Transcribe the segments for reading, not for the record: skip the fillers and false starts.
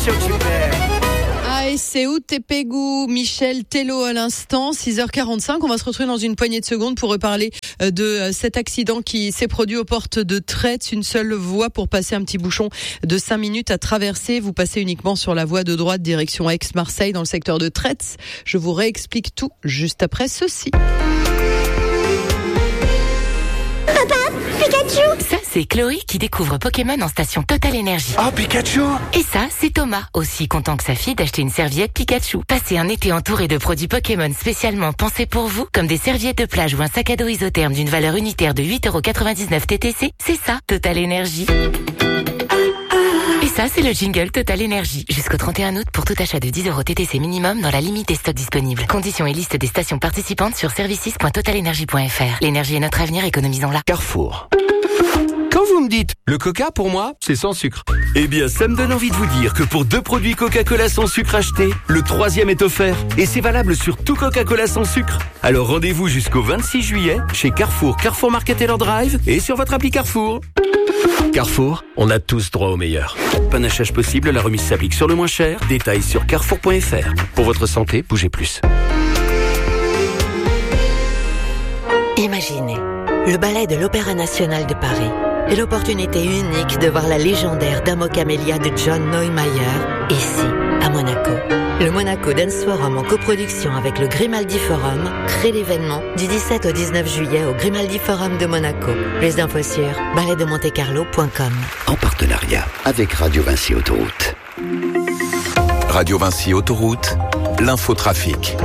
sûr que tu plais. Ah, et c'est où tes pégous, Michel Tello à l'instant, 6h45. On va se retrouver dans une poignée de secondes pour reparler de cet accident qui s'est produit aux portes de Traits. Une seule voie pour passer un petit bouchon de 5 minutes à traverser. Vous passez uniquement sur la voie de droite direction Aix-Marseille dans le secteur de Traits. Je vous réexplique tout juste après ceci. Ça, c'est Chloé qui découvre Pokémon en station Total Energy. Oh, Pikachu! Et ça, c'est Thomas, aussi content que sa fille d'acheter une serviette Pikachu. Passez un été entouré de produits Pokémon spécialement pensés pour vous, comme des serviettes de plage ou un sac à dos isotherme d'une valeur unitaire de 8,99€ TTC. C'est ça, Total Energy. Et ça, c'est le jingle Total Energy. Jusqu'au 31 août pour tout achat de 10€ TTC minimum dans la limite des stocks disponibles. Conditions et liste des stations participantes sur services.totalenergy.fr. L'énergie est notre avenir, économisons-la. Carrefour. Quand vous me dites le coca, pour moi, c'est sans sucre. Eh bien, ça me donne envie de vous dire que pour 2 produits Coca-Cola sans sucre achetés, le 3e est offert. Et c'est valable sur tout Coca-Cola sans sucre. Alors rendez-vous jusqu'au 26 juillet chez Carrefour, Carrefour Market Taylor Drive et sur votre appli Carrefour. Carrefour, on a tous droit au meilleur. Panachage possible, la remise s'applique sur le moins cher. Détails sur carrefour.fr. Pour votre santé, bougez plus. Imaginez, le ballet de l'Opéra National de Paris et l'opportunité unique de voir la légendaire Dame aux Camélias de John Neumeier ici, à Monaco. Le Monaco Dance Forum en coproduction avec le Grimaldi Forum crée l'événement du 17 au 19 juillet au Grimaldi Forum de Monaco. Plus d'infos sur balletdemontecarlo.com. En partenariat avec Radio Vinci Autoroute. Radio Vinci Autoroute, l'infotrafic.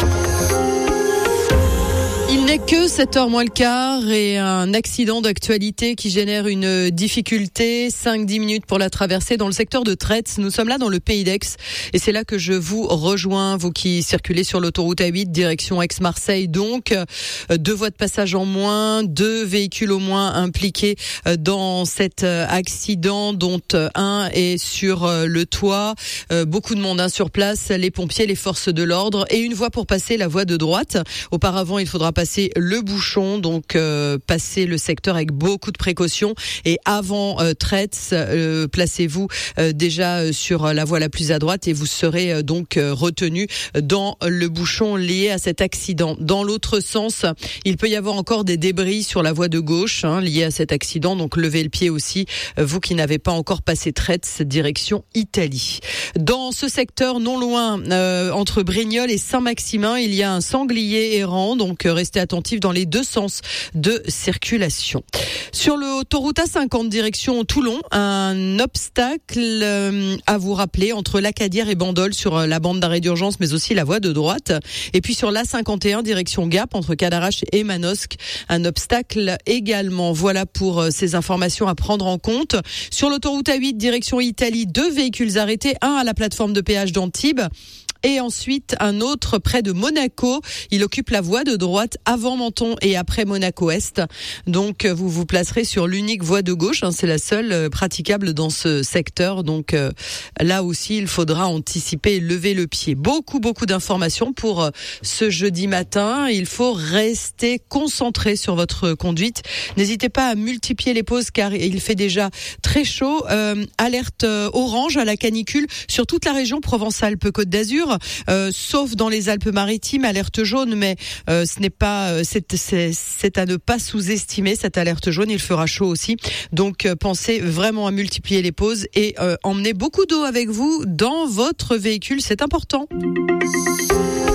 Il n'est que 7h moins le quart et un accident d'actualité qui génère une difficulté. 5-10 minutes pour la traversée dans le secteur de Traits. Nous sommes là dans le Pays d'Aix et c'est là que je vous rejoins, vous qui circulez sur l'autoroute A8 direction Aix-Marseille. Donc, 2 voies de passage en moins, 2 véhicules au moins impliqués dans cet accident dont un est sur le toit. Beaucoup de monde sur place, les pompiers, les forces de l'ordre et une voie pour passer la voie de droite. Auparavant, il faudra passer le bouchon, donc passer le secteur avec beaucoup de précautions. Et avant Traits, placez-vous déjà sur la voie la plus à droite et vous serez donc retenu dans le bouchon lié à cet accident. Dans l'autre sens, il peut y avoir encore des débris sur la voie de gauche liés à cet accident, donc levez le pied aussi, vous qui n'avez pas encore passé Traits, direction Italie. Dans ce secteur, non loin, entre Brignoles et Saint-Maximin, il y a un sanglier errant, donc restez attentifs dans les 2 sens de circulation. Sur l'autoroute A50 direction Toulon, un obstacle à vous rappeler entre Lacadière et Bandol sur la bande d'arrêt d'urgence, mais aussi la voie de droite. Et puis sur l'A51 direction Gap entre Cadarache et Manosque, un obstacle également. Voilà pour ces informations à prendre en compte. Sur l'autoroute A8 direction Italie, 2 véhicules arrêtés, un à la plateforme de péage d'Antibes. Et ensuite, un autre près de Monaco. Il occupe la voie de droite avant Menton et après Monaco-Est. Donc, vous vous placerez sur l'unique voie de gauche. C'est la seule praticable dans ce secteur. Donc, là aussi, il faudra anticiper et lever le pied. Beaucoup d'informations pour ce jeudi matin. Il faut rester concentré sur votre conduite. N'hésitez pas à multiplier les pauses car il fait déjà très chaud. Alerte orange à la canicule sur toute la région Provence-Alpes-Côte d'Azur. Sauf dans les Alpes-Maritimes, alerte jaune, mais ce n'est pas, c'est à ne pas sous-estimer cette alerte jaune. Il fera chaud aussi, donc pensez vraiment à multiplier les pauses et emmenez beaucoup d'eau avec vous dans votre véhicule, c'est important.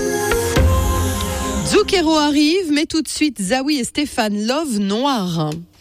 Zucchero arrive, mais tout de suite Zawi et Stéphane, Love Noir.